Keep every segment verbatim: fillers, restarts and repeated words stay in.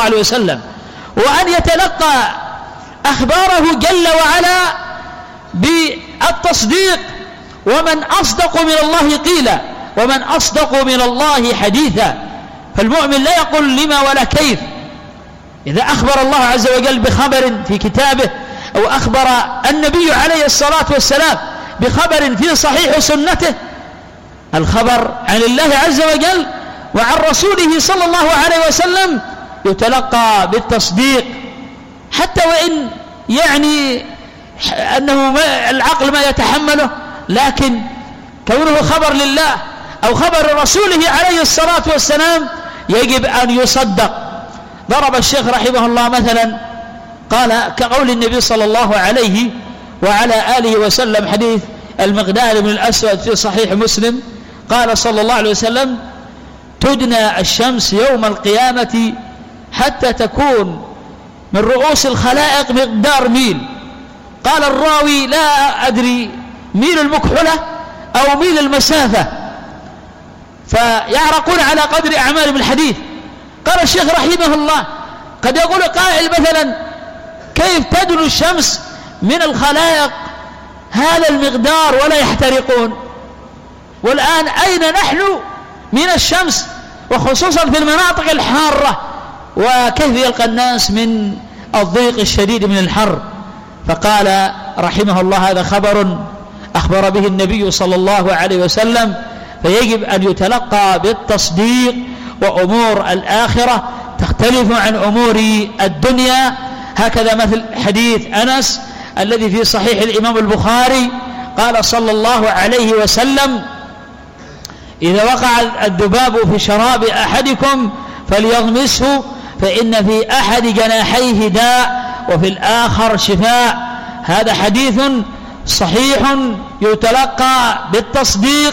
عليه وسلم، وأن يتلقى أخباره جل وعلا بالتصديق. ومن أصدق من الله قيلا ومن أصدق من الله حديثا. فالمؤمن لا يقول لما ولا كيف. إذا أخبر الله عز وجل بخبر في كتابه أو أخبر النبي عليه الصلاة والسلام بخبر في صحيح سنته، الخبر عن الله عز وجل وعن رسوله صلى الله عليه وسلم يتلقى بالتصديق، حتى وإن يعني أنه ما العقل ما يتحمله، لكن كونه خبر لله أو خبر رسوله عليه الصلاة والسلام يجب أن يصدق. ضرب الشيخ رحمه الله مثلا قال كقول النبي صلى الله عليه وعلى آله وسلم، حديث المقداد بن الأسود في صحيح مسلم، قال صلى الله عليه وسلم: تدنى الشمس يوم القيامة حتى تكون من رؤوس الخلائق مقدار ميل. قال الراوي: لا أدري ميل المكحلة أو ميل المسافة، فيعرقون على قدر أعمالهم الحديث. قال الشيخ رحمه الله: قد يقول قائل مثلا: كيف تدنو الشمس من الخلائق هذا المقدار ولا يحترقون؟ والآن أين نحن من الشمس، وخصوصا في المناطق الحارة، وكيف يلقى الناس من الضيق الشديد من الحر؟ فقال رحمه الله: هذا خبر أخبر به النبي صلى الله عليه وسلم، فيجب أن يتلقى بالتصديق. وأمور الآخرة تختلف عن أمور الدنيا. هكذا مثل حديث أنس الذي في صحيح الإمام البخاري، قال صلى الله عليه وسلم: إذا وقع الذباب في شراب أحدكم فليغمسه، فإن في أحد جناحيه داء وفي الآخر شفاء. هذا حديث صحيح يتلقى بالتصديق.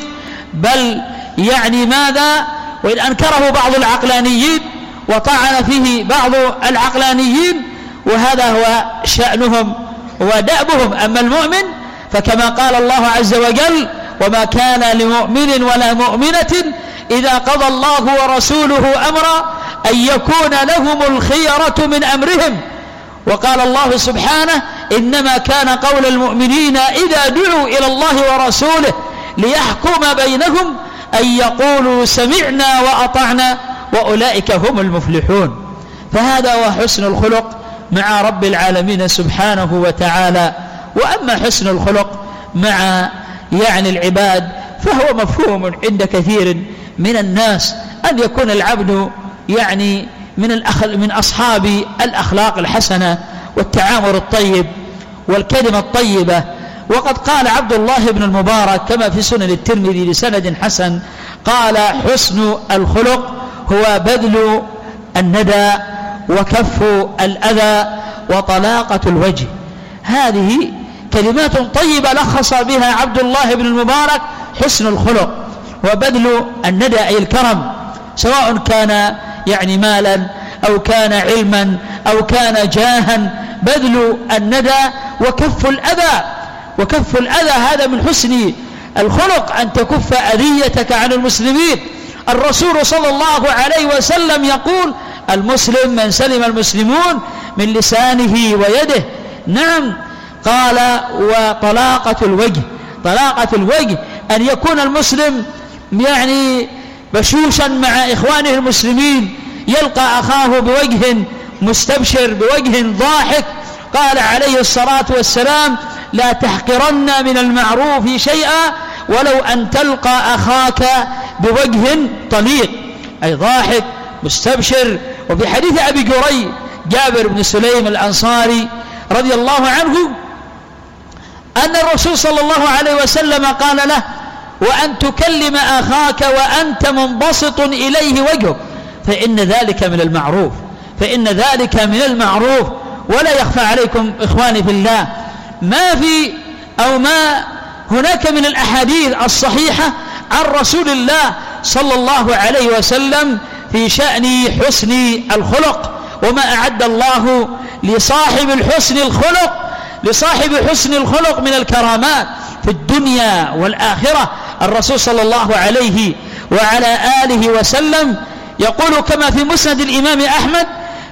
بل يعني ماذا؟ وإن أنكره بعض العقلانيين وطعن فيه بعض العقلانيين، وهذا هو شأنهم ودأبهم. أما المؤمن فكما قال الله عز وجل: وما كان لمؤمن ولا مؤمنة إذا قضى الله ورسوله أمرا أن يكون لهم الخيرة من أمرهم. وقال الله سبحانه: إنما كان قول المؤمنين إذا دعوا إلى الله ورسوله ليحكم بينهم أن يقولوا سمعنا وأطعنا وأولئك هم المفلحون. فهذا هو حسن الخلق مع رب العالمين سبحانه وتعالى. وأما حسن الخلق مع يعني العباد فهو مفهوم عند كثير من الناس، أن يكون العبد يعني من الأخل من أصحاب الأخلاق الحسنة والتعامل الطيب والكلمة الطيبة. وقد قال عبد الله بن المبارك كما في سنن الترمذي لسند حسن، قال: حسن الخلق هو بذل الندى وكف الأذى وطلاقة الوجه. هذه كلمات طيبة لخص بها عبد الله بن المبارك حسن الخلق، وبذل الندى أي الكرم، سواء كان يعني مالا أو كان علما أو كان جاها. بذل الندى وكف الأذى. وكف الأذى هذا من حسن الخلق، أن تكف أذيتك عن المسلمين. الرسول صلى الله عليه وسلم يقول: المسلم من سلم المسلمون من لسانه ويده. نعم. قال: وطلاقة الوجه. طلاقة الوجه أن يكون المسلم يعني بشوشا مع إخوانه المسلمين، يلقى أخاه بوجه مستبشر بوجه ضاحك. قال عليه الصلاة والسلام: لا تحقرن من المعروف شيئا ولو أن تلقى أخاك بوجه طليق، أي ضاحك مستبشر. وفي حديث أبي جري جابر بن سليم الأنصاري رضي الله عنه أن الرسول صلى الله عليه وسلم قال له: وأن تكلم أخاك وأنت منبسط إليه وجهك، فإن ذلك من المعروف، فإن ذلك من المعروف. ولا يخفى عليكم إخواني في الله ما في أو ما هناك من الأحاديث الصحيحة عن رسول الله صلى الله عليه وسلم في شأن حسن الخلق، وما أعد الله لصاحب الحسن الخلق لصاحب حسن الخلق من الكرامات في الدنيا والآخرة. الرسول صلى الله عليه وعلى آله وسلم يقول كما في مسند الإمام أحمد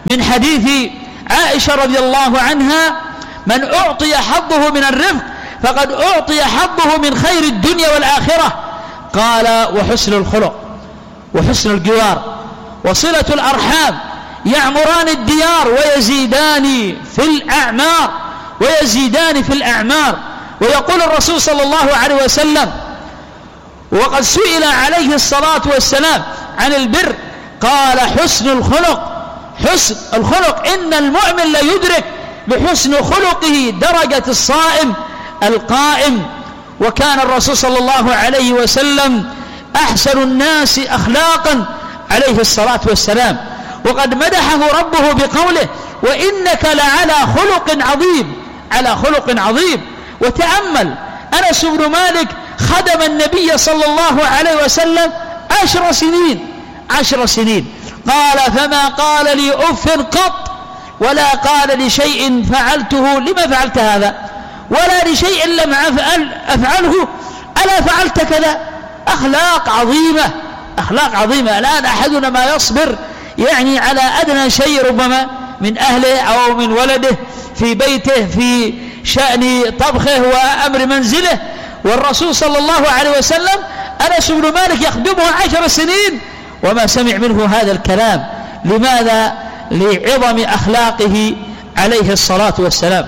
من حديث عائشة رضي الله عنها: من أعطي حظه من الرفق فقد أعطي حظه من خير الدنيا والآخرة. قال: وحسن الخلق وحسن الجوار وصلة الأرحام يعمران الديار ويزيدان في الأعمار ويزيدان في الأعمار. ويقول الرسول صلى الله عليه وسلم وقد سئل عليه الصلاة والسلام عن البر قال: حسن الخلق. حسن الخلق، إن المؤمن لا يدرك بحسن خلقه درجة الصائم القائم. وكان الرسول صلى الله عليه وسلم أحسن الناس أخلاقا عليه الصلاة والسلام، وقد مدحه ربه بقوله: وإنك لعلى خلق عظيم. على خلق عظيم. وتأمل أنس بن مالك خدم النبي صلى الله عليه وسلم عشر سنين عشر سنين قال: فما قال لي أف قط ولا قال لشيء فعلته لما فعلت هذا ولا لشيء لم أفعل أفعله ألا فعلت كذا. أخلاق عظيمة أخلاق عظيمة. الآن أحدنا ما يصبر يعني على أدنى شيء ربما من أهله أو من ولده في بيته في شأن طبخه وأمر منزله، والرسول صلى الله عليه وسلم أنس بن مالك يخدمه عشر سنين وما سمع منه هذا الكلام. لماذا؟ لعظم أخلاقه عليه الصلاة والسلام.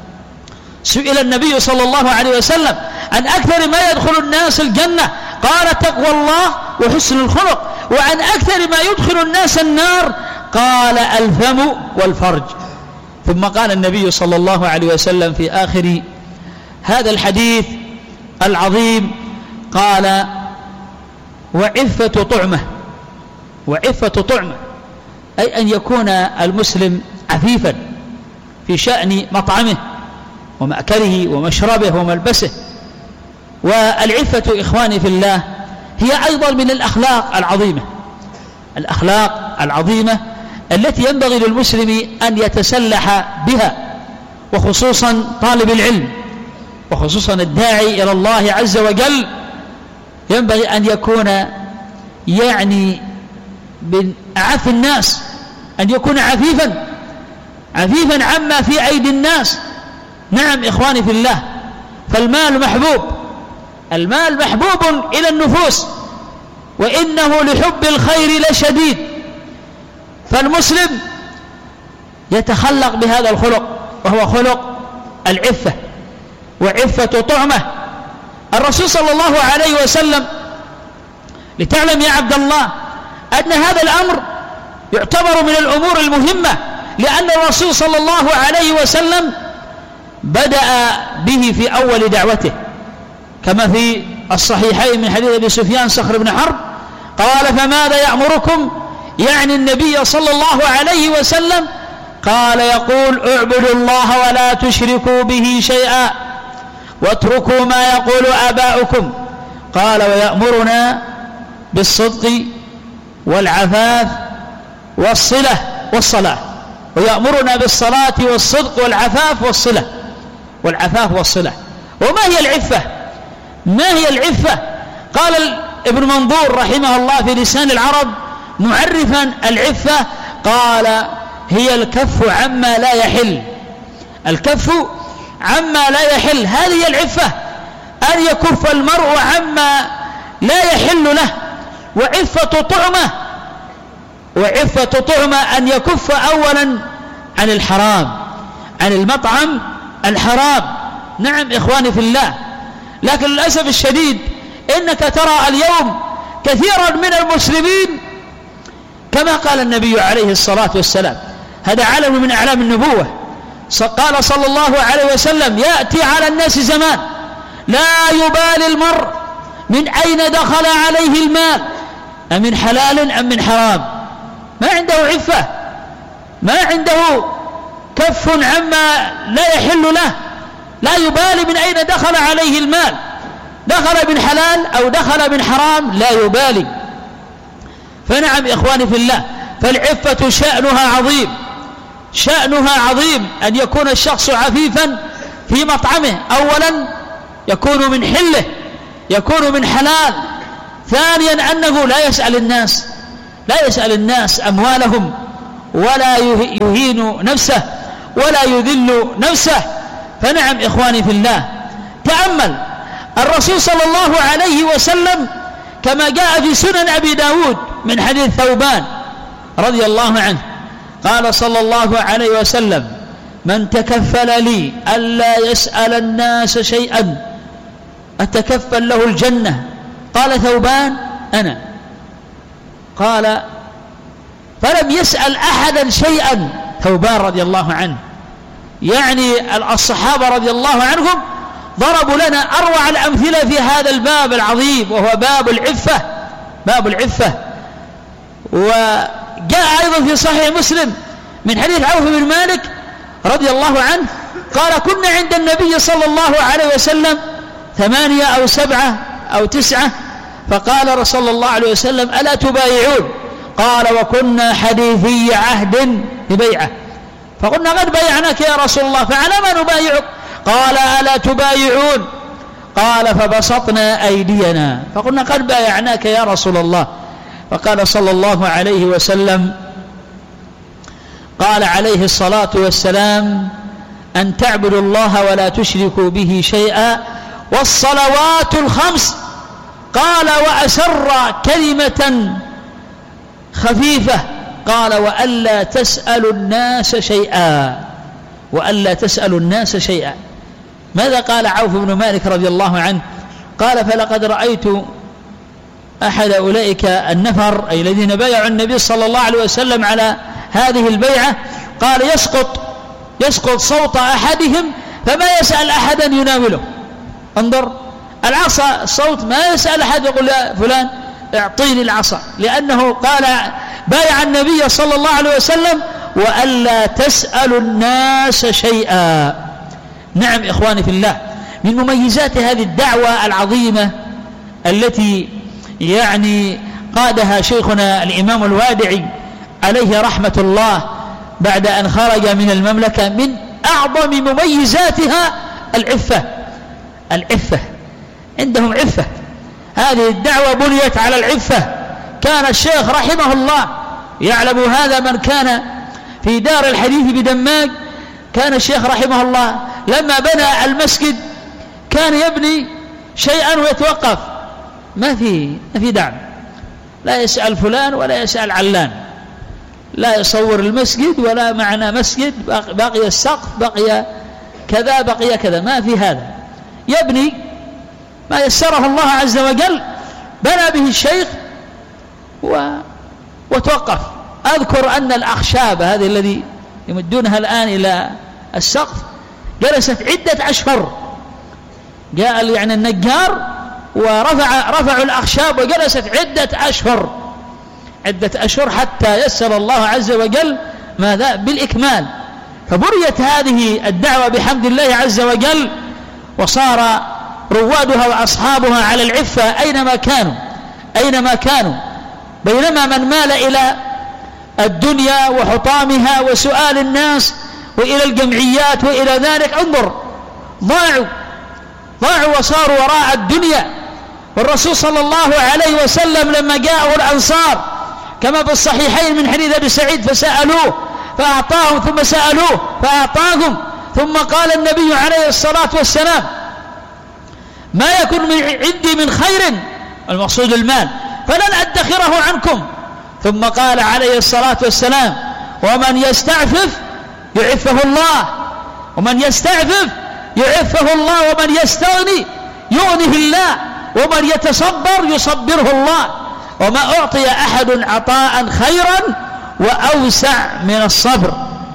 سئل النبي صلى الله عليه وسلم عن أكثر ما يدخل الناس الجنة قال: تقوى الله وحسن الخلق. وعن أكثر ما يدخل الناس النار قال: الفم والفرج. ثم قال النبي صلى الله عليه وسلم في آخر هذا الحديث العظيم قال: وعفة طعمة. وعفة طعمة أي أن يكون المسلم عفيفا في شأن مطعمه ومأكله ومشربه وملبسه. والعفة إخواني في الله هي أيضا من الأخلاق العظيمة الأخلاق العظيمة التي ينبغي للمسلم أن يتسلح بها، وخصوصا طالب العلم وخصوصا الداعي إلى الله عز وجل ينبغي أن يكون يعني من أعف الناس، أن يكون عفيفا عفيفا عما في أيدي الناس. نعم إخواني في الله، فالمال محبوب المال محبوب إلى النفوس، وإنه لحب الخير لشديد. فالمسلم يتخلق بهذا الخلق وهو خلق العفة وعفة طعمة. الرسول صلى الله عليه وسلم لتعلم يا عبد الله أن هذا الأمر يعتبر من الأمور المهمة، لأن الرسول صلى الله عليه وسلم بدأ به في أول دعوته كما في الصحيحين من حديث أبي سفيان صخر بن حرب قال: فماذا يأمركم؟ يعني النبي صلى الله عليه وسلم قال: يقول: اعبدوا الله ولا تشركوا به شيئا واتركوا ما يقول آباؤكم. قال: ويأمرنا بالصدق والعفاف والصلة والصلاة. ويأمرنا بالصلاة والصدق والعفاف والصلة والعفاف والصلة. وما هي العفة؟ ما هي العفة؟ قال ابن منظور رحمه الله في لسان العرب معرفا العفة قال: هي الكف عما لا يحل. الكف عما لا يحل، هذه هي العفة، أن يكف المرء عما لا يحل له. وعفة طعمة وعفة طعمة أن يكف أولا عن الحرام، عن المطعم الحرام. نعم إخواني في الله، لكن للأسف الشديد إنك ترى اليوم كثيرا من المسلمين كما قال النبي عليه الصلاة والسلام، هذا علم من أعلام النبوة، قال صلى الله عليه وسلم: يأتي على الناس زمان لا يبالي المرء من أين دخل عليه المال، أمن حلال أم من حرام. ما عنده عفة، ما عنده كف عما لا يحل له، لا يبالي من أين دخل عليه المال، دخل من حلال أو دخل من حرام لا يبالي. فنعم إخواني في الله، فالعفة شأنها عظيم، شأنها عظيم أن يكون الشخص عفيفا في مطعمه، أولا يكون من حله، يكون من حلال. ثانيا أنه لا يسأل الناس لا يسأل الناس أموالهم ولا يهين نفسه ولا يذل نفسه. فنعم إخواني في الله، تأمل الرسول صلى الله عليه وسلم كما جاء في سنن أبي داود من حديث ثوبان رضي الله عنه، قال صلى الله عليه وسلم: من تكفل لي ألا يسأل الناس شيئا أتكفل له الجنة. قال ثوبان: أنا. قال: فلم يسأل أحدا شيئا ثوبان رضي الله عنه. يعني الصحابة رضي الله عنهم ضربوا لنا أروع الأمثلة في هذا الباب العظيم، وهو باب العفة. باب العفة. وجاء أيضا في صحيح مسلم من حديث عوف بن مالك رضي الله عنه قال: كنا عند النبي صلى الله عليه وسلم ثمانية أو سبعة أو تسعة، فقال رسول الله عليه وسلم: ألا تبايعون؟ قال: وكنا حديثي عهد ببيعة. فقلنا: قد بايعناك يا رسول الله، فعلى ما نبايعك؟ قال: ألا تبايعون؟ قال: فبسطنا أيدينا، فقلنا: قد بايعناك يا رسول الله. فقال صلى الله عليه وسلم: قال عليه الصلاة والسلام: أن تعبدوا الله ولا تشركوا به شيئا، والصلوات الخمس. قال: وأسر كلمة خفيفة، قال: وألا تسألوا الناس شيئا. وألا تسألوا الناس شيئا. ماذا قال عوف بن مالك رضي الله عنه؟ قال: فلقد رأيت أحد أولئك النفر أي الذين بايعوا النبي صلى الله عليه وسلم على هذه البيعة، قال: يسقط يسقط صوت أحدهم فما يسأل أحدا يناوله. انظر العصا، الصوت ما يسأل أحد يقول: يا فلان اعطيني العصا، لأنه قال بايع النبي صلى الله عليه وسلم: وألا تسأل الناس شيئا. نعم إخواني في الله، من مميزات هذه الدعوة العظيمة التي يعني قادها شيخنا الإمام الوادعي عليه رحمة الله بعد أن خرج من المملكة، من أعظم مميزاتها العفة. العفة عندهم عفة. هذه الدعوة بنيت على العفة. كان الشيخ رحمه الله يعلم هذا من كان في دار الحديث بدماج. كان الشيخ رحمه الله لما بنى المسجد كان يبني شيئا ويتوقف، ما في ما في دعم، لا يسأل فلان ولا يسأل علان، لا يصور المسجد ولا معنى مسجد، بقي السقف، بقي كذا، بقي كذا، ما في هذا. يبني ما يسره الله عز وجل، بنى به الشيخ و... وتوقف. أذكر أن الأخشاب هذه الذي يمدونها الآن إلى السقف جلست عدة أشهر. جاء يعني النجار ورفع رفعوا الأخشاب وجلست عدة أشهر عدة أشهر حتى يسر الله عز وجل ماذا بالإكمال. فبريت هذه الدعوة بحمد الله عز وجل، وصار روادها وأصحابها على العفة أينما كانوا أينما كانوا بينما من مال إلى الدنيا وحطامها وسؤال الناس وإلى الجمعيات وإلى ذلك، انظر ضاعوا ضاعوا وصاروا وراء الدنيا. والرسول صلى الله عليه وسلم لما جاءه الأنصار كما في الصحيحين من حديث أبي سعيد فسألوه فأعطاهم، ثم سألوه فأعطاهم، ثم قال النبي عليه الصلاة والسلام: ما يكون من عندي من خير، المقصود المال، فلن أدخره عنكم. ثم قال عليه الصلاة والسلام: ومن يستعفف يعفه الله، ومن يستعفف يعفه الله، ومن يستغني يغنه الله، ومن يتصبر يصبره الله. وما أعطي أحد عطاء خيرا وأوسع من الصبر.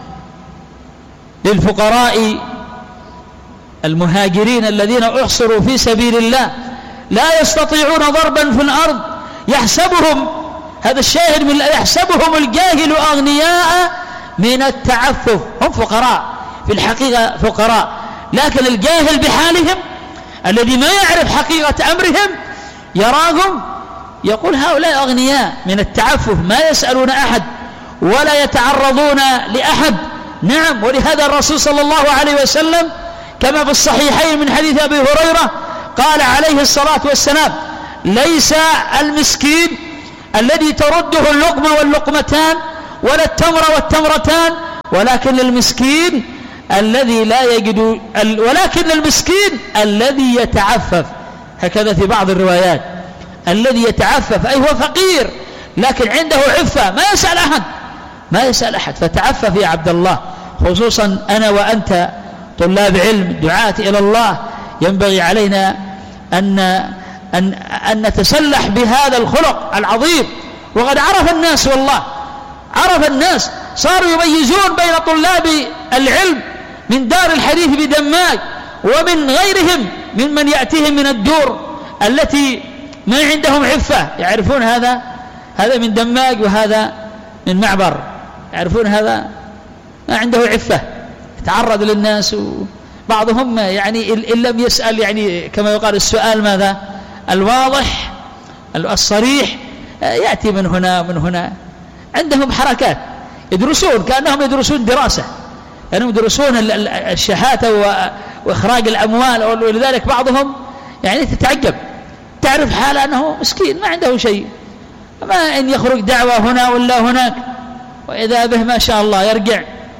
للفقراء المهاجرين الذين أحصروا في سبيل الله لا يستطيعون ضربا في الأرض، يحسبهم هذا الشاهد من يحسبهم الجاهل أغنياء من التعفف. هم فقراء في الحقيقة فقراء، لكن الجاهل بحالهم الذي ما يعرف حقيقة أمرهم يراهم يقول هؤلاء أغنياء من التعفف، ما يسألون أحد ولا يتعرضون لأحد. نعم، ولهذا الرسول صلى الله عليه وسلم كما في الصحيحين من حديث أبي هريرة قال عليه الصلاة والسلام: ليس المسكين الذي ترده اللقمة واللقمتان ولا التمر والتمرتان، ولكن المسكين الذي لا يجد، ولكن المسكين الذي يتعفف، هكذا في بعض الروايات، الذي يتعفف أي هو فقير لكن عنده عفة، ما يسأل أحد، ما يسأل أحد. فتعفف يا عبد الله، خصوصا أنا وأنت طلاب علم دعاة إلى الله، ينبغي علينا أن, أن, أن نتسلح بهذا الخلق العظيم. وقد عرف الناس، والله عرف الناس، صاروا يميزون بين طلاب العلم من دار الحديث بدماج ومن غيرهم ممن يأتيهم من الدور التي ما عندهم عفة، يعرفون هذا هذا من دماج وهذا من معبر، يعرفون هذا ما عنده عفة، يتعرض للناس. وبعضهم يعني إن لم يسأل، يعني كما يقال السؤال ماذا الواضح الصريح، يأتي من هنا ومن هنا. عندهم حركات، يدرسون كأنهم يدرسون دراسة، كأنهم يدرسون الشحاتة وإخراج الأموال، ولذلك بعضهم يعني تتعجب، تعرف حاله أنه مسكين ما عنده شيء، ما إن يخرج دعوة هنا ولا هناك، وإذا به ما شاء الله يرجع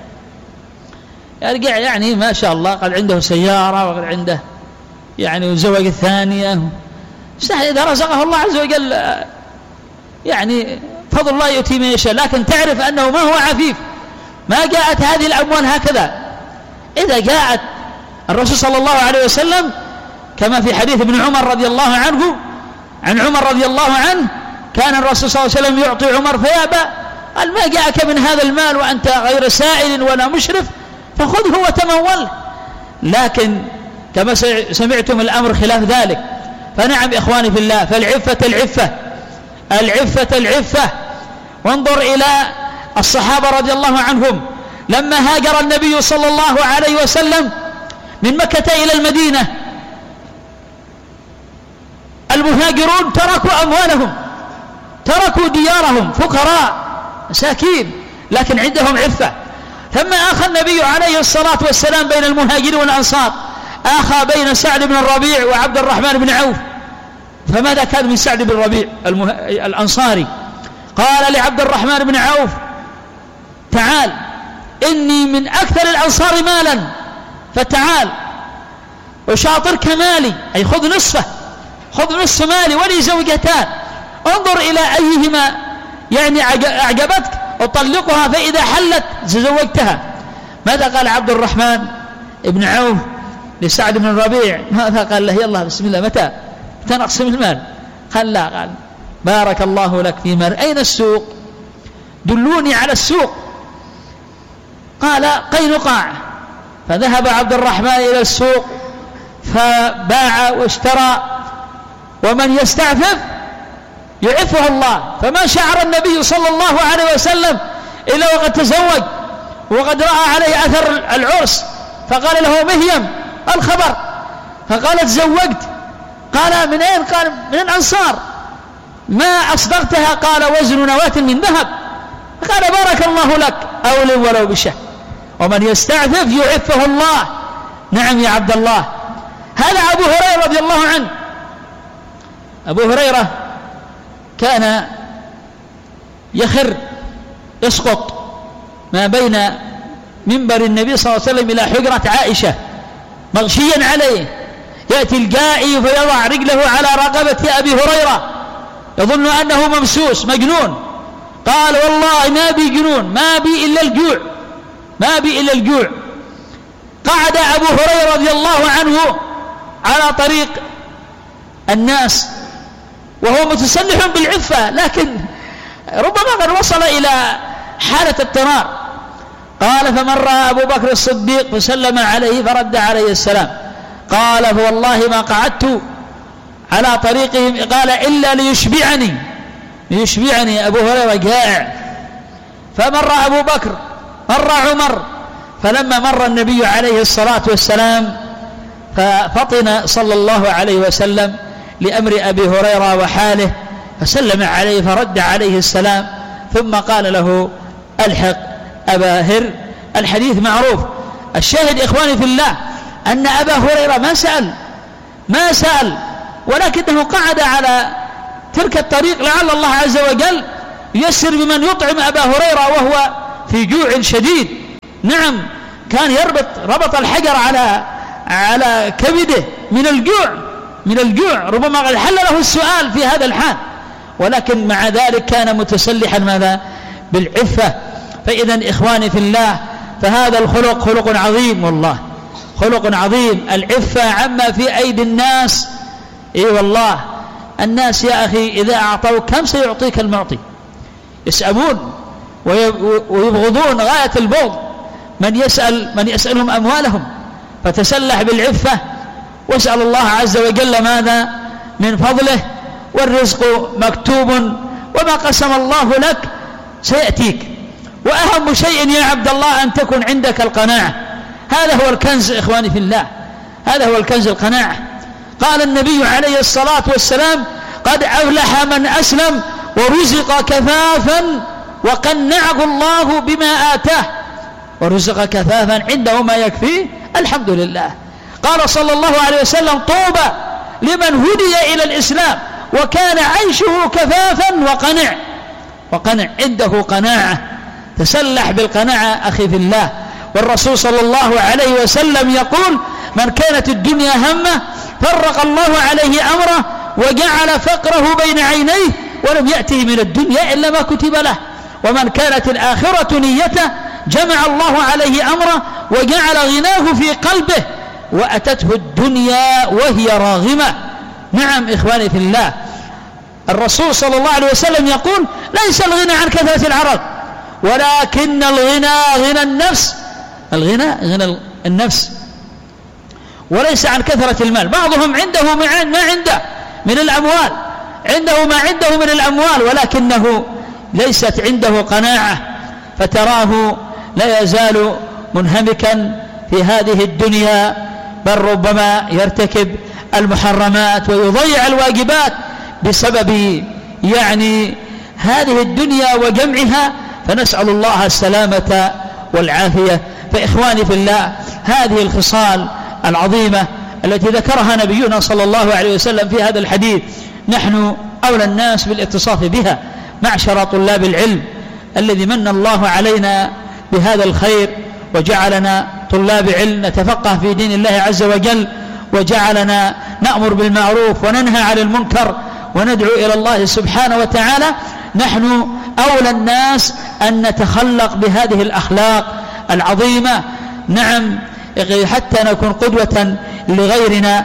يرجع يعني ما شاء الله قد عنده سيارة وقد عنده يعني وزوج الثانية. إذا رزقه الله عز وجل يعني فضل الله يؤتي من يشاء، لكن تعرف أنه ما هو عفيف، ما جاءت هذه الأموال هكذا. إذا جاءت الرسول صلى الله عليه وسلم كما في حديث ابن عمر رضي الله عنه، عن عمر رضي الله عنه، كان الرسول صلى الله عليه وسلم يعطي عمر فيأبى، قال ما جاءك من هذا المال وأنت غير سائل ولا مشرف، فخذه وتموله. لكن كما سمعتم الأمر خلاف ذلك. فنعم إخواني في الله، فالعفة العفة العفة العفة. وانظر إلى الصحابة رضي الله عنهم لما هاجر النبي صلى الله عليه وسلم من مكة إلى المدينة، المهاجرون تركوا أموالهم، تركوا ديارهم، فقراء مساكين لكن عندهم عفة. لما آخى النبي عليه الصلاة والسلام بين المهاجرين والأنصار، آخى بين سعد بن الربيع وعبد الرحمن بن عوف. فماذا كان من سعد بن الربيع المه... الأنصاري؟ قال لعبد الرحمن بن عوف تعال إني من أكثر الأنصار مالا، فتعال أشاطرك مالي، أي خذ نصفه، خذ نصف مالي ولي زوجتان، انظر إلى أيهما يعني أعجبتك أطلقها، فإذا حلت زوجتها. ماذا قال عبد الرحمن بن عوف لسعد بن الربيع؟ ماذا قال له؟ يلا بسم الله، متى متى نقسم المال؟ قال لا، قال بارك الله لك في مال. أين السوق؟ دلوني على السوق. قال قينقاع. فذهب عبد الرحمن إلى السوق فباع واشترى. ومن يستعفف يعفه الله. فما شعر النبي صلى الله عليه وسلم إلا وقد تزوج وقد رأى عليه أثر العرس، فقال له مهيم الخبر، فقال تزوجت. قال من أين؟ قال من الأنصار. ما أصدقتها؟ قال وزن نواة من ذهب. قال بارك الله لك، أول ولو بشه. ومن يستعفف يعفه الله. نعم يا عبد الله. هذا أبو هريرة رضي الله عنه. أبو هريرة كان يخر يسقط ما بين منبر النبي صلى الله عليه وسلم إلى حجرة عائشة مغشيا عليه، يأتي الجائي فيضع رجله على رقبة أبي هريرة يظن أنه ممسوس مجنون. قال والله ما بي جنون، ما بي إلا الجوع، ما بي إلا الجوع. قعد أبو هريرة رضي الله عنه على طريق الناس وهو متسلح بالعفة، لكن ربما قد وصل إلى حالة التنار. قال فمر أبو بكر الصديق فسلم عليه فرد عليه السلام. قال فوالله ما قعدت على طريقهم قال إلا ليشبعني، ليشبعني. أبو هريرة جائع. فمر أبو بكر، مر عمر. فلما مر النبي عليه الصلاة والسلام ففطن صلى الله عليه وسلم لأمر أبي هريرة وحاله، فسلم عليه فرد عليه السلام، ثم قال له ألحق أبا هر. الحديث معروف. الشاهد إخواني في الله أن أبا هريرة ما سأل ما سأل ولكنه قعد على تلك الطريق لعل الله عز وجل ييسر بمن يطعم أبا هريرة وهو في جوع شديد. نعم كان يربط ربط الحجر على على كبده من الجوع من الجوع ربما قد حل له السؤال في هذا الحال، ولكن مع ذلك كان متسلحا ماذا؟ بالعفة. فإذا إخواني في الله، فهذا الخلق خلق عظيم، والله خلق عظيم، العفة عما في أيدي الناس. اي والله الناس يا أخي إذا أعطوا كم سيعطيك المعطي، يسأمون ويبغضون غاية البغض من يسأل من يسألهم أموالهم. فتسلح بالعفة واسأل الله عز وجل ماذا؟ من فضله، والرزق مكتوب وما قسم الله لك سيأتيك. وأهم شيء يا عبد الله أن تكون عندك القناعة، هذا هو الكنز إخواني في الله، هذا هو الكنز، القناعة. قال النبي عليه الصلاة والسلام: قد أفلح من أسلم ورزق كفافا وقنعه الله بما آتاه، ورزق كفافا عنده ما يكفيه، الحمد لله. قال صلى الله عليه وسلم: طوبى لمن هدي إلى الإسلام وكان عيشه كفافا وقنع وقنع عنده قناعة. تسلح بالقناعة أخي في الله. والرسول صلى الله عليه وسلم يقول: من كانت الدنيا همه فرق الله عليه أمره وجعل فقره بين عينيه ولم يأته من الدنيا إلا ما كتب له، ومن كانت الآخرة نيته جمع الله عليه أمره وجعل غناه في قلبه وأتته الدنيا وهي راغمة. نعم إخواني في الله، الرسول صلى الله عليه وسلم يقول: ليس الغنى عن كثرة العرض ولكن الغنى غنى النفس، الغنى غنى النفس وليس عن كثرة المال. بعضهم عنده ما عنده من الأموال، عنده ما عنده من الأموال ولكنه ليست عنده قناعة، فتراه لا يزال منهمكا في هذه الدنيا، بل ربما يرتكب المحرمات ويضيع الواجبات بسبب يعني هذه الدنيا وجمعها. فنسأل الله السلامة والعافية. فإخواني في الله، هذه الخصال العظيمة التي ذكرها نبينا صلى الله عليه وسلم في هذا الحديث نحن أولى الناس بالاتصاف بها معشر طلاب العلم، الذي من الله علينا بهذا الخير وجعلنا طلاب علم نتفقه في دين الله عز وجل، وجعلنا نأمر بالمعروف وننهى عن المنكر وندعو إلى الله سبحانه وتعالى. نحن أولى الناس أن نتخلق بهذه الأخلاق العظيمة، نعم، حتى نكون قدوة لغيرنا.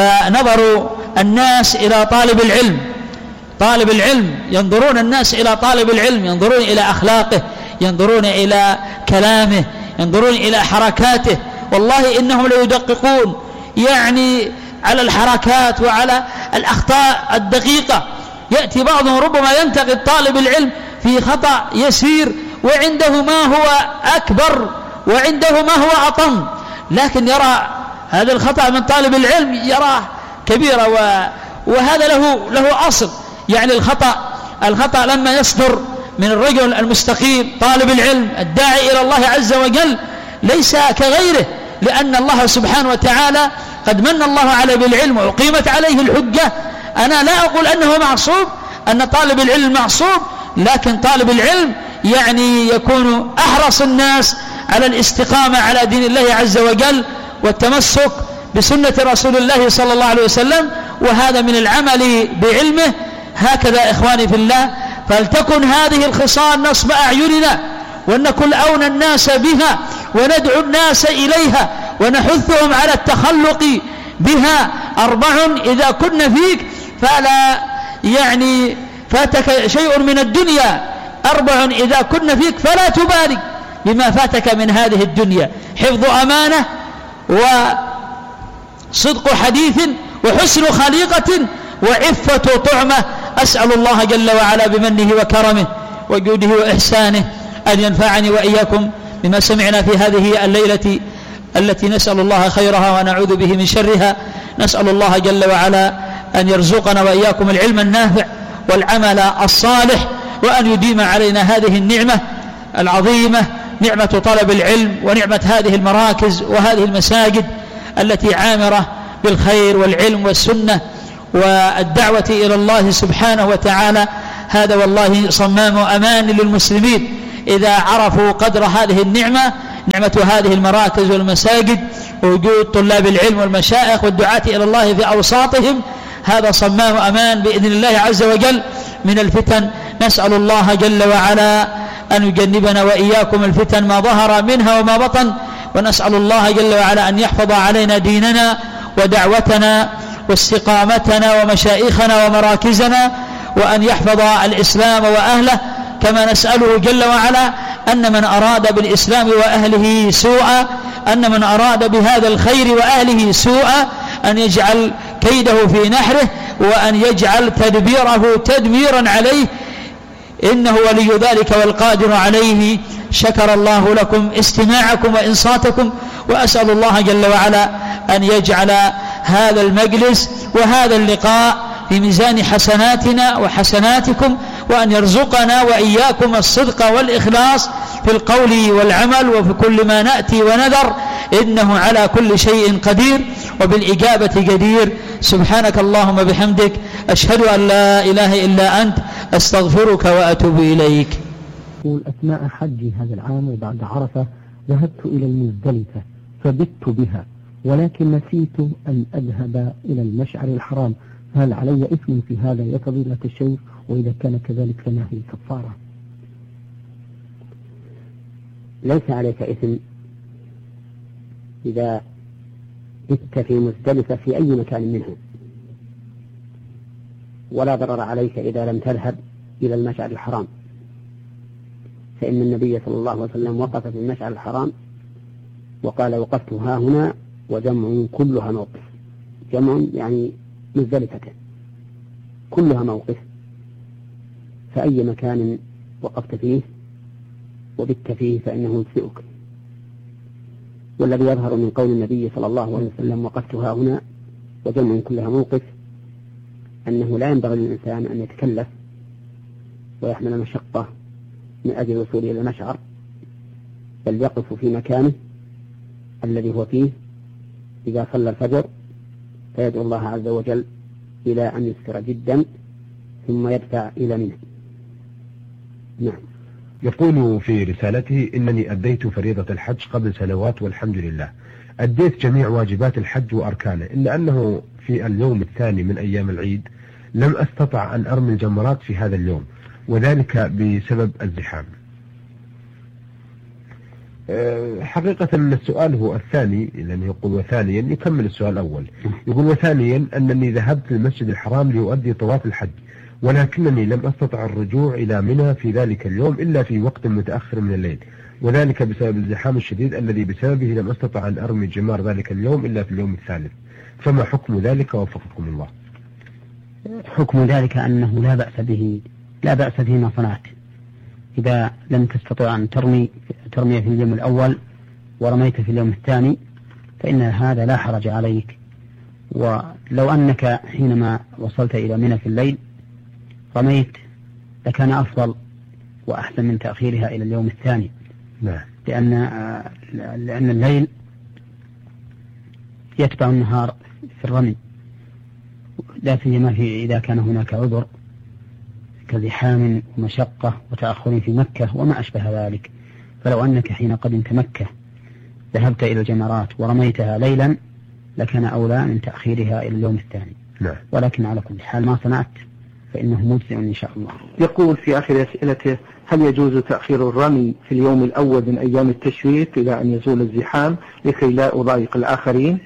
فنظر الناس إلى طالب العلم، طالب العلم ينظرون الناس إلى طالب العلم، ينظرون إلى أخلاقه، ينظرون إلى كلامه، ينظرون إلى حركاته. والله إنهم ليدققون يعني على الحركات وعلى الأخطاء الدقيقة. يأتي بعضهم ربما ينتقد طالب العلم في خطأ يسير وعنده ما هو أكبر وعنده ما هو أطم، لكن يرى هذا الخطأ من طالب العلم يراه كبيرة، وهذا له له أصل. يعني الخطأ الخطأ لما يصدر من الرجل المستقيم طالب العلم الداعي إلى الله عز وجل ليس كغيره، لأن الله سبحانه وتعالى قد من الله عليه بالعلم وأقيمت عليه الحجة. أنا لا أقول أنه معصوم، أن طالب العلم معصوم، لكن طالب العلم يعني يكون أحرص الناس على الاستقامة على دين الله عز وجل والتمسك بسنة رسول الله صلى الله عليه وسلم، وهذا من العمل بعلمه. هكذا إخواني في الله، فلتكن هذه الخصال نصب أعيننا، ونكن أولى الناس بها، وندعو الناس إليها، ونحثهم على التخلق بها. أربع إذا كن فيك فلا يعني فاتك شيء من الدنيا، أربع إذا كن فيك فلا تبالي بما فاتك من هذه الدنيا: حفظ أمانة، وصدق حديث، وحسن خليقة، وعفة طعمة. أسأل الله جل وعلا بمنه وكرمه وجوده وإحسانه أن ينفعني وإياكم بما سمعنا في هذه الليلة التي نسأل الله خيرها ونعوذ به من شرها. نسأل الله جل وعلا أن يرزقنا وإياكم العلم النافع والعمل الصالح، وأن يديم علينا هذه النعمة العظيمة، نعمة طلب العلم، ونعمة هذه المراكز وهذه المساجد التي عامرة بالخير والعلم والسنة والدعوة إلى الله سبحانه وتعالى. هذا والله صمام وأمان للمسلمين إذا عرفوا قدر هذه النعمة، نعمة هذه المراكز والمساجد ووجود طلاب العلم والمشايخ والدعاة إلى الله في أوساطهم. هذا صمام أمان بإذن الله عز وجل من الفتن. نسأل الله جل وعلا أن يجنبنا وإياكم الفتن ما ظهر منها وما بطن، ونسأل الله جل وعلا أن يحفظ علينا ديننا ودعوتنا واستقامتنا ومشايخنا ومراكزنا، وأن يحفظ الإسلام وأهله، كما نسأله جل وعلا أن من أراد بالإسلام وأهله سوءا، أن من أراد بهذا الخير وأهله سوءا أن يجعل كيده في نحره، وأن يجعل تدبيره تدميرا عليه، إنه ولي ذلك والقادر عليه. شكر الله لكم استماعكم وإنصاتكم، وأسأل الله جل وعلا أن يجعل هذا المجلس وهذا اللقاء في ميزان حسناتنا وحسناتكم، وأن يرزقنا وإياكم الصدق والإخلاص في القول والعمل وفي كل ما نأتي ونذر، إنه على كل شيء قدير وبالإجابة جدير. سبحانك اللهم بحمدك، أشهد أن لا إله إلا أنت، أستغفرك وأتوب إليك. أثناء حجي هذا العام وبعد عرفة ذهبت إلى المزدلفة فبت بها، ولكن نسيت أن أذهب إلى المشعر الحرام، هل علي إثم في هذا يا فضيلة الشيخ؟ وإذا كان كذلك فما هي الكفارة؟ ليس عليك إثم إذا بت في مزدلفة في أي مكان منه، ولا ضرر عليك إذا لم تذهب إلى المشعر الحرام، فإن النبي صلى الله عليه وسلم وقف في المشعر الحرام وقال: وقفت ها هنا وجمع كلها موقف. جمع يعني مزدلفة كلها موقف، فأي مكان وقفت فيه وبت فيه فإنه يجزئك. والذي يظهر من قول النبي صلى الله عليه وسلم: وقفت ها هنا وجمع كلها موقف، أنه لا ينبغي للإنسان أن يتكلف ويحمل مشقة من أجل الوصول إلى المشعر، بل يقف في مكانه الذي هو فيه إذا صلى الفجر، فيدعو الله عز وجل إلى أن يسر جدا ثم يدفع إلى منه. نعم. يقول في رسالته: إنني أديت فريضة الحج قبل سنوات والحمد لله، أديت جميع واجبات الحج وأركانه، إلا أنه في اليوم الثاني من أيام العيد لم أستطع أن أرمي الجمرات في هذا اليوم، وذلك بسبب الزحام. حقيقة أن السؤال هو الثاني، لأنه يقول وثانيا يكمل السؤال الأول، يقول: وثانيا أنني ذهبت للمسجد الحرام لأؤدي طواف الحج، ولكنني لم أستطع الرجوع إلى منى في ذلك اليوم إلا في وقت متأخر من الليل، وذلك بسبب الزحام الشديد الذي بسببه لم أستطع أن أرمي جمار ذلك اليوم إلا في اليوم الثالث، فما حكم ذلك وفقكم الله؟ حكم ذلك أنه لا بأس به، لا بأس به ما صنعت. إذا لم تستطع أن ترمي ترمي في اليوم الأول ورميت في اليوم الثاني فإن هذا لا حرج عليك. ولو أنك حينما وصلت إلى منى في الليل رميت لكان أفضل وأحسن من تأخيرها إلى اليوم الثاني. نعم. لأن لأن الليل يتبع النهار في الرمي، لا سيما في إذا كان هناك عذر كزحام ومشقة وتأخر في مكة وما أشبه ذلك. فلو أنك حين قدمت مكة ذهبت إلى الجمرات ورميتها ليلا لكان أولى من تأخيرها إلى اليوم الثاني. نعم. ولكن على كل حال ما صنعت فإنه مجزئ إن شاء الله. يقول في آخر أسئلته: هل يجوز تأخير الرمي في اليوم الأول من أيام التشريق إلى أن يزول الزحام لكي لا أضايق الآخرين؟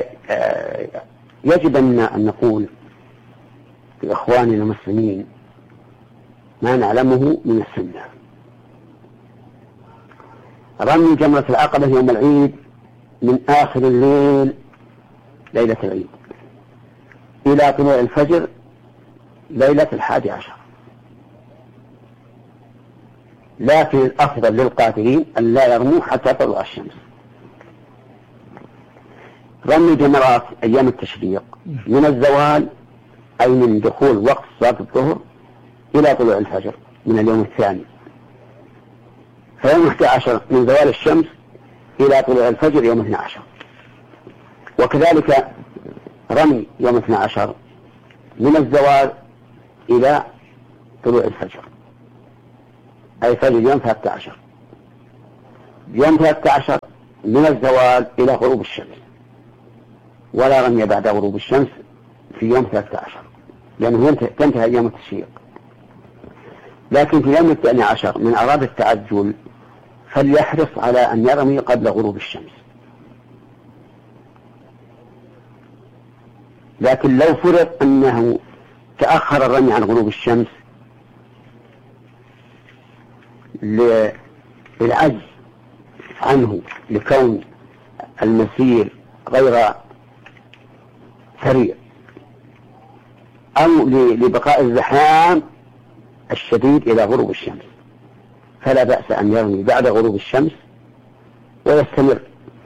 يجب أن نقول لإخواننا المسلمين ما نعلمه من السنة. رمي جمرة العقبة يوم العيد من آخر الليل ليلة العيد إلى طلوع الفجر ليلة الحادي عشر، لكن الأفضل للقادرين أن لا يرموا حتى تطلع الشمس. رمي جمرات أيام التشريق من الزوال أي من دخول وقت صلاة الظهر إلى طلوع الفجر من اليوم الثاني، فيوم احدى عشر من زوال الشمس إلى طلوع الفجر يوم اثنى عشر. وكذلك رمي يوم اثنى عشر من الزوال إلى طلوع الفجر، أي فجر يوم ثلاثة عشر، يوم ثلاثة عشر من الزوال إلى غروب الشمس، ولا رمي بعد غروب الشمس في يوم ثلاثة عشر لأنه تنتهي أيام التشريق. لكن في يوم الثاني عشر من أراد التعجل فليحرص على أن يرمي قبل غروب الشمس. لكن لو فرض أنه تأخر الرمي عن غروب الشمس للعجز عنه لكون المسير غير سريع أو لبقاء الزحام الشديد إلى غروب الشمس، فلا بأس أن يرمي بعد غروب الشمس ويستمر،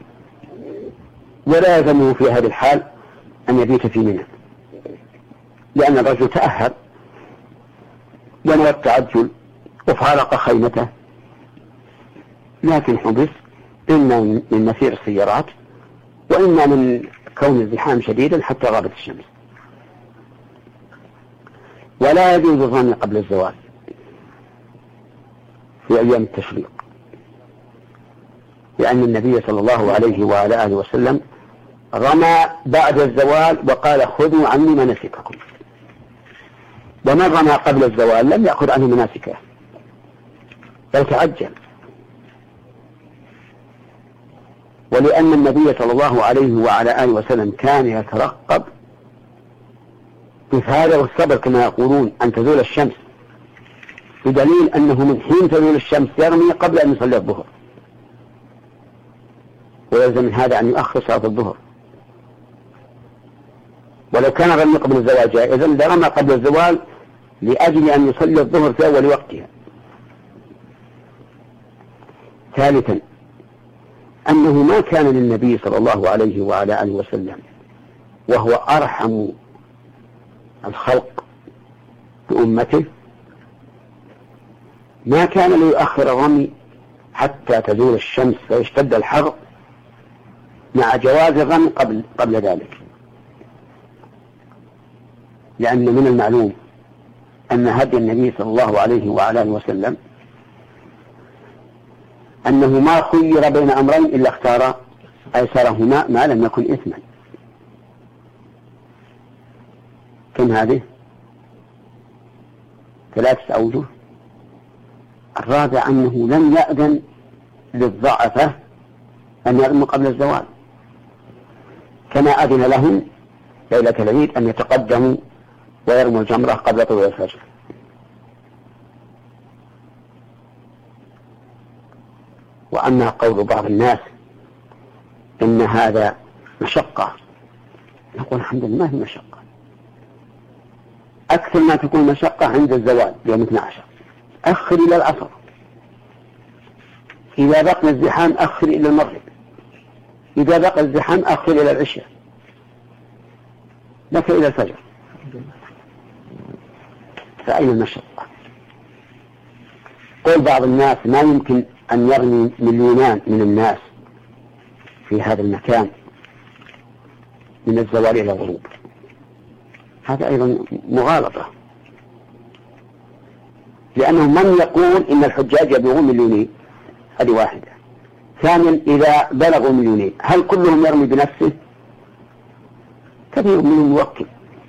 ولا يلزمه في هذه الحال أن يبيت في منى، لأن الرجل تأهب ونوى التعجل وفارق خيمته، لكن حبس إما من مسير السيارات وإما من كون الزحام شديدا حتى غابت الشمس. ولا يجوز الرمي قبل الزوال في أيام التشريق، لأن النبي صلى الله عليه وعلى آله وسلم رمى بعد الزوال وقال خذوا عني مناسككم، ومن رمى قبل الزوال لم يأخذ عنه مناسكه بل تعجل. ولأن النبي صلى الله عليه وعلى آله وسلم كان يترقب بهذا والصبر كما يقولون أن تزول الشمس، بدليل أنه من حين تزول الشمس يرمي قبل أن يصلي الظهر، ويلزم من هذا أن يؤخر صلاة الظهر. ولو كان الرمي قبل الزوال جائزا لرمى قبل الزوال لأجل أن يصلي الظهر في أول وقتها. ثالثا أنه ما كان للنبي صلى الله عليه وعلى آله وسلم وهو أرحم الخلق بأمته ما كان ليؤخر الرمي حتى تزول الشمس ويشتد الحر، مع جواز الرمي قبل, قبل ذلك، لأن من المعلوم أن هدي النبي صلى الله عليه وعلى آله وسلم أنه ما خير بين أمرين إلا اختار أيسرهما ما لم يكن إثما. كم هذه؟ ثلاثة أوجه. الرابع أنه لم يأذن للضعفة أن يرموا قبل الزوال، كما أذن لهم ليلة العيد أن يتقدموا ويرموا الجمرة قبل طلوع الفجر. وأما قول بعض الناس إن هذا مشقة، نقول الحمد لله ما في مشقة، أكثر ما تكون مشقة عند الزوال يوم اثني عشر، أخر إلى العصر، إذا بقى الزحام أخر إلى المغرب، إذا بقى الزحام أخر إلى العشاء، لك إلى الفجر، فأين المشقة؟ قول بعض الناس ما يمكن أن يرمي مليونان من الناس في هذا المكان من الزوال إلى الغروب، هذا أيضا مغالطة، لأنه من يقول إن الحجاج يبلغون مليونين، هذه واحدة. ثانيا إذا بلغوا مليونين هل كلهم يرمي بنفسه؟ كثير منهم يوكل.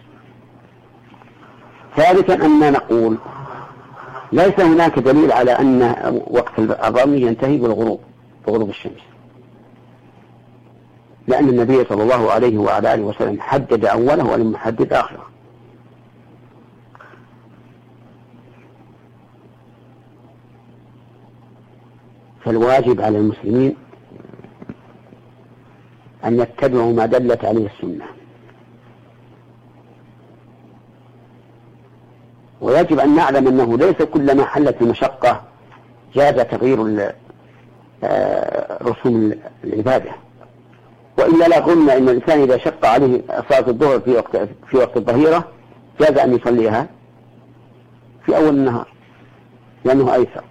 ثالثا أننا نقول ليس هناك دليل على أن وقت الرمي ينتهي بالغروب بغروب الشمس، لأن النبي صلى الله عليه وعلى آله وسلم حدد أوله ولم يحدد آخره. فالواجب على المسلمين أن يتبعوا ما دلت عليه السنة، ويجب أن نعلم أنه ليس كلما حلت المشقة جاز تغيير رسوم العبادة، وإلا لا قلنا إن الإنسان إذا شق عليه صلاة الظهر في وقت في وقت الظهيرة جاز أن يصليها في أول النهار لأنه أيسر،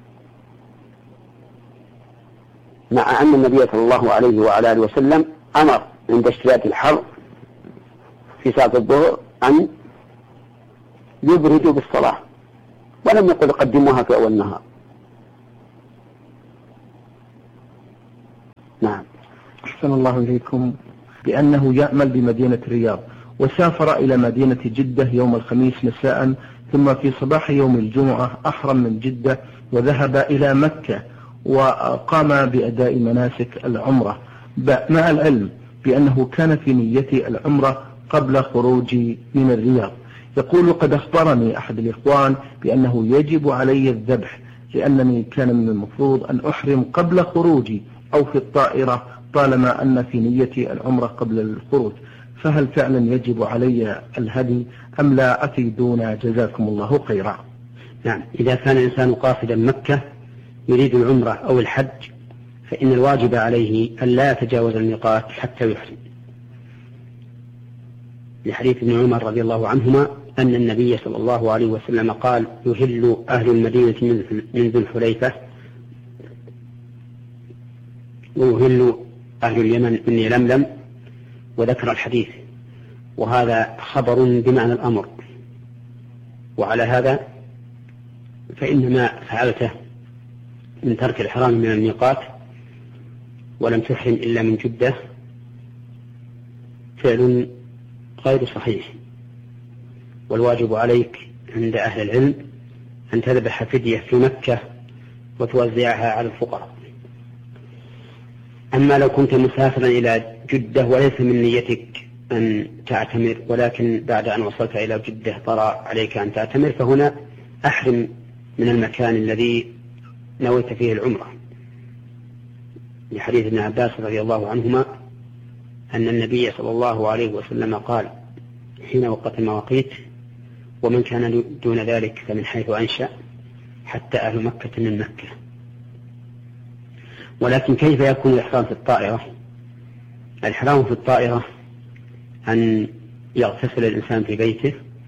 مع أن النبي صلى الله عليه وعلى آله وسلم أمر عند اشتداد الحر في صلاة الظهر أن يبردوا بالصلاة ولم يقل قدموها في أول النهار. نعم. أحسن الله إليكم. بأنه يعمل بمدينة الرياض وسافر إلى مدينة جدة يوم الخميس مساء، ثم في صباح يوم الجمعة أحرم من جدة وذهب إلى مكة وقام بأداء مناسك العمرة، مع العلم بأنه كان في نية العمرة قبل خروجي من الرياض. يقول: قد أخبرني أحد الإخوان بأنه يجب علي الذبح، لأنني كان من المفروض أن أحرم قبل خروجي أو في الطائرة طالما أن في نيتي العمرة قبل الخروج، فهل فعلا يجب علي الهدي أم لا؟ أفيدونا جزاكم الله خيرا. نعم، إذا كان الإنسان قاصدا مكة يريد العمرة أو الحج فإن الواجب عليه أن لا يتجاوز الميقات حتى يحرم، لحديث ابن عمر رضي الله عنهما أن النبي صلى الله عليه وسلم قال: يهل أهل المدينة من ذي الحليفة ويهل أهل اليمن من يلملم، وذكر الحديث، وهذا خبر بمعنى الأمر. وعلى هذا فإن ما فعلته من ترك الإحرام من الميقات ولم تحرم إلا من جدة فعل غير صحيح، والواجب عليك عند أهل العلم أن تذبح فدية في مكة وتوزعها على الفقراء. أما لو كنت مسافرا إلى جدة وليس من نيتك أن تعتمر، ولكن بعد أن وصلت إلى جدة طرأ عليك أن تعتمر، فهنا أحرم من المكان الذي نويت فيه العمرة، لحديث ابن عباس رضي الله عنهما أن النبي صلى الله عليه وسلم قال حين وقت المواقيت: ومن كان دون ذلك فمن حيث أنشأ حتى أهل مكة من مكة. ولكن كيف يكون الإحرام في الطائرة؟ الإحرام في الطائرة أن يغتسل الإنسان في بيته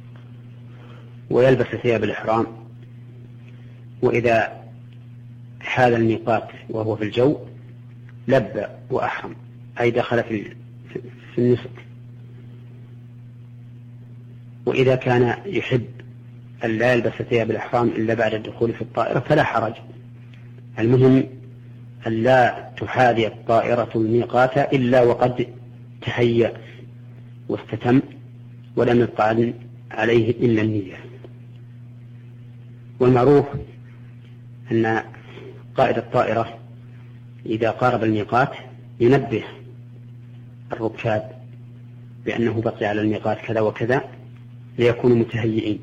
ويلبس ثياب الإحرام، وإذا حال الميقات وهو في الجو لبى وأحرم، أي دخل في في النسك. وإذا كان يحب أن لا يلبس ثياب الإحرام إلا بعد الدخول في الطائرة فلا حرج. المهم أن لا تحاذي الطائرة الميقات إلا وقد تهيأ واستتم ولم يبقى عليه إلا النية. والمعروف أن قائد الطائرة إذا قارب الميقات ينبه الركاب بأنه بقي على الميقات كذا وكذا ليكونوا متهيئين.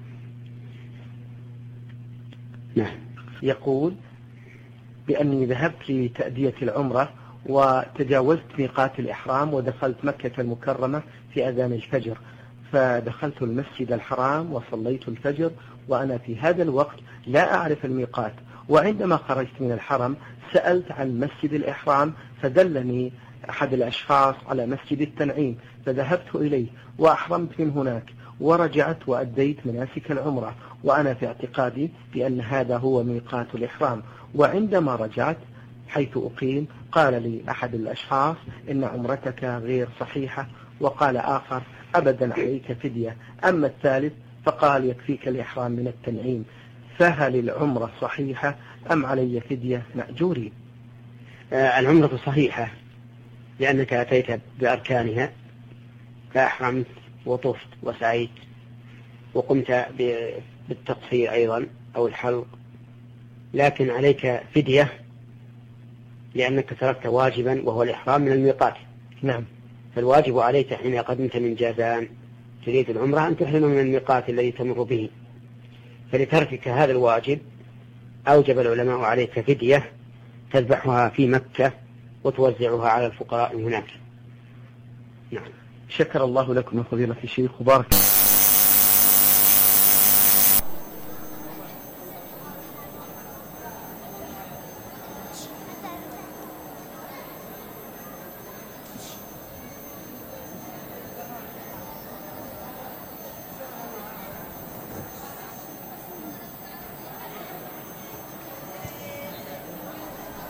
نعم. يقول بأني ذهبت لتأدية العمرة وتجاوزت ميقات الإحرام ودخلت مكة المكرمة في أذان الفجر، فدخلت المسجد الحرام وصليت الفجر وأنا في هذا الوقت لا أعرف الميقات، وعندما خرجت من الحرم سألت عن مسجد الإحرام فدلني أحد الأشخاص على مسجد التنعيم، فذهبت إليه وأحرمت من هناك ورجعت وأديت مناسك العمرة وأنا في اعتقادي بأن هذا هو ميقات الإحرام. وعندما رجعت حيث أقيم قال لي أحد الأشخاص إن عمرتك غير صحيحة، وقال آخر أبدا عليك فدية، أما الثالث فقال يكفيك الإحرام من التنعيم. فهل العمرة صحيحة أم علي فدية مأجورين؟ آه العمرة صحيحة لأنك أتيت بأركانها، فأحرمت وطفت وسعيت وقمت بالتقصير أيضا أو الحلق، لكن عليك فدية لأنك تركت واجبا وهو الإحرام من الميقات. نعم. فالواجب عليك حين قدمت من جازان تريد العمرة أن تحرم من الميقات الذي تمر به، فلتركك هذا الواجب أوجب العلماء عليك فدية تذبحها في مكة وتوزعها على الفقراء هناك. نعم. شكر الله لكم يا فضيلة الشيخ وبارك